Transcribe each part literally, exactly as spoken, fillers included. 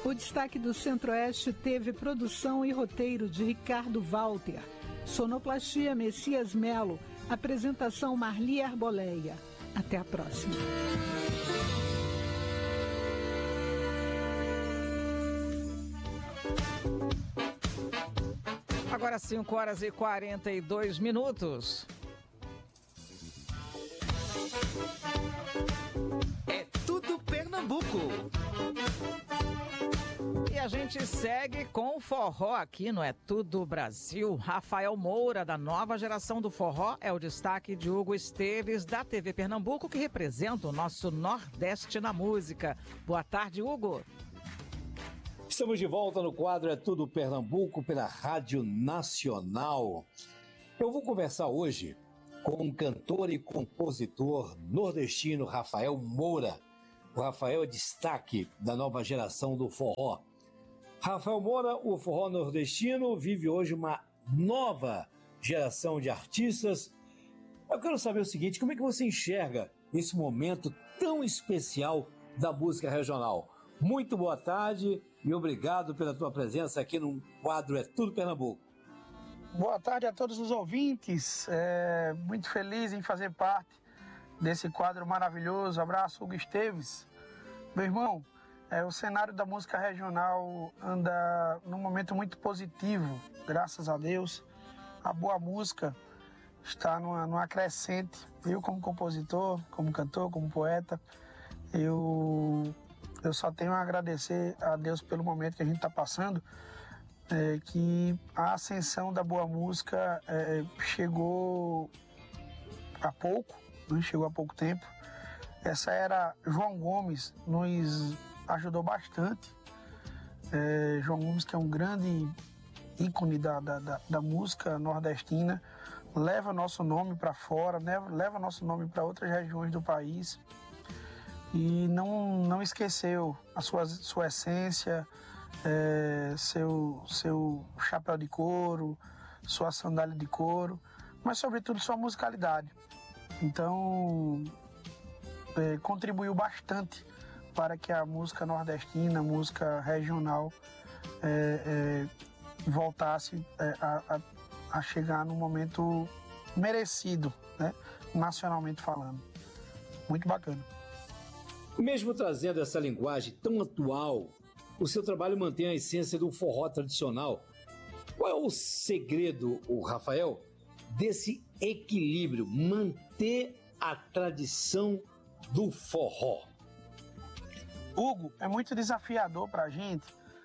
O destaque do Centro-Oeste teve produção e roteiro de Ricardo Walter, sonoplastia Messias Melo, apresentação Marli Arboleia. Até a próxima. Agora cinco horas e quarenta e dois minutos. É tudo Pernambuco. E a gente segue com o forró aqui no É Tudo Brasil. Rafael Moura, da nova geração do forró, é o destaque de Hugo Esteves, da T V Pernambuco, que representa o nosso Nordeste na música. Boa tarde, Hugo. Estamos de volta no quadro É Tudo Pernambuco pela Rádio Nacional. Eu vou conversar hoje com um cantor e compositor nordestino, Rafael Moura. O Rafael é destaque da nova geração do forró. Rafael Moura, o forró nordestino, vive hoje uma nova geração de artistas. Eu quero saber o seguinte, como é que você enxerga esse momento tão especial da música regional? Muito boa tarde e obrigado pela tua presença aqui no quadro É Tudo Pernambuco. Boa tarde a todos os ouvintes, é, muito feliz em fazer parte desse quadro maravilhoso. Abraço, Hugo Esteves. Meu irmão, é, o cenário da música regional anda num momento muito positivo, graças a Deus. A boa música está numa, numa crescente. Eu, como compositor, como cantor, como poeta, eu, eu só tenho a agradecer a Deus pelo momento que a gente está passando, é, que a ascensão da boa música é, chegou há pouco, né? Chegou há pouco tempo. Essa era João Gomes nos ajudou bastante. É, João Gomes, que é um grande ícone da, da, da, da música nordestina, leva nosso nome para fora, né? Leva nosso nome para outras regiões do país e não, não esqueceu a sua, sua essência, é, seu, seu chapéu de couro, sua sandália de couro, mas sobretudo sua musicalidade. Então, é, contribuiu bastante para que a música nordestina, a música regional, é, é, voltasse é, a, a, a chegar num momento merecido, né, nacionalmente falando. Muito bacana. Mesmo trazendo essa linguagem tão atual, o seu trabalho mantém a essência do forró tradicional. Qual é o segredo, o Rafael, desse equilíbrio, manter a tradição do forró? Hugo, é muito desafiador para a gente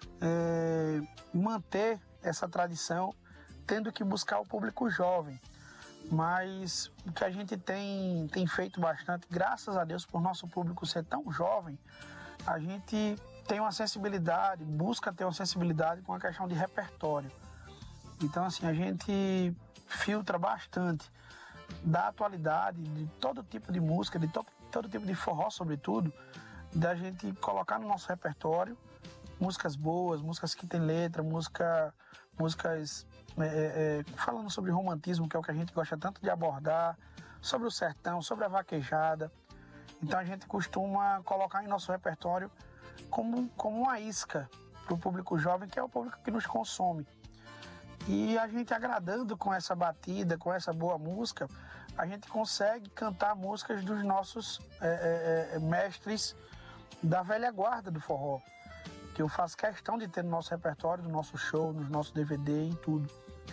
é, manter essa tradição, tendo que buscar o público jovem. Mas o que a gente tem, tem feito bastante, graças a Deus, por nosso público ser tão jovem, a gente tem uma sensibilidade, busca ter uma sensibilidade com a questão de repertório. Então, assim, a gente filtra bastante da atualidade, de todo tipo de música, de to- todo tipo de forró, sobretudo, da gente colocar no nosso repertório músicas boas, músicas que tem letra, música, músicas é, é, falando sobre romantismo, que é o que a gente gosta tanto de abordar, sobre o sertão, sobre a vaquejada. Então a gente costuma colocar em nosso repertório como, como uma isca para o público jovem, que é o público que nos consome. E a gente agradando com essa batida, com essa boa música, a gente consegue cantar músicas dos nossos é, é, mestres da velha guarda do forró, que eu faço questão de ter no nosso repertório, no nosso show, nos nossos D V D e tudo.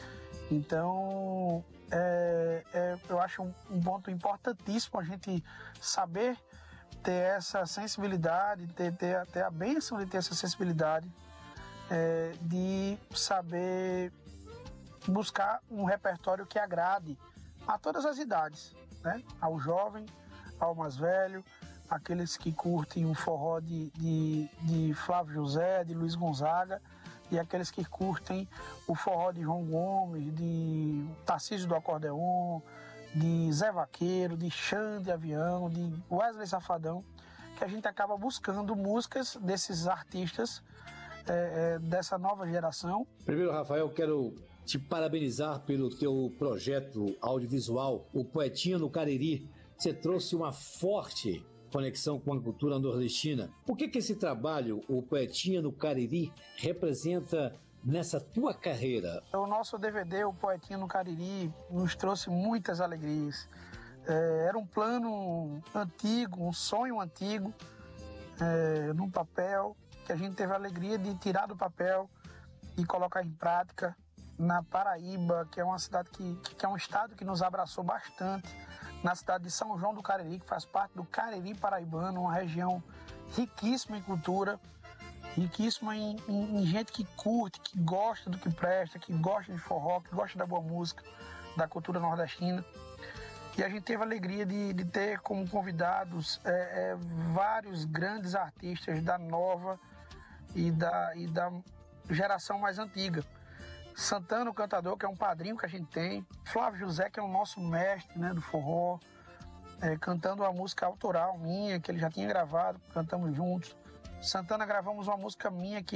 Então, é, é, eu acho um, um ponto importantíssimo a gente saber ter essa sensibilidade, ter, ter, ter a bênção de ter essa sensibilidade, é, de saber buscar um repertório que agrade a todas as idades, né? Ao jovem, ao mais velho, aqueles que curtem um forró de, de, de Flávio José, de Luiz Gonzaga, e aqueles que curtem o forró de João Gomes, de Tarcísio do Acordeon, de Zé Vaqueiro, de Xande Avião, de Wesley Safadão, que a gente acaba buscando músicas desses artistas é, é, dessa nova geração. Primeiro, Rafael, quero te parabenizar pelo teu projeto audiovisual, o Poetinha no Cariri. Você trouxe uma forte conexão com a cultura nordestina. Por que que esse trabalho, o Poetinha no Cariri, representa nessa tua carreira? O nosso D V D, o Poetinha no Cariri, nos trouxe muitas alegrias. É, era um plano antigo, um sonho antigo, é, num papel, que a gente teve a alegria de tirar do papel e colocar em prática na Paraíba, que é uma cidade que, que é um estado que nos abraçou bastante, na cidade de São João do Cariri, que faz parte do Cariri paraibano, uma região riquíssima em cultura, riquíssima em, em, em gente que curte, que gosta do que presta, que gosta de forró, que gosta da boa música, da cultura nordestina. E a gente teve a alegria de, de ter como convidados é, é, vários grandes artistas da nova e da, e da geração mais antiga. Santana, o cantador, que é um padrinho que a gente tem. Flávio José, que é o nosso mestre, né, do forró, é, cantando uma música autoral minha, que ele já tinha gravado, cantamos juntos. Santana, gravamos uma música minha que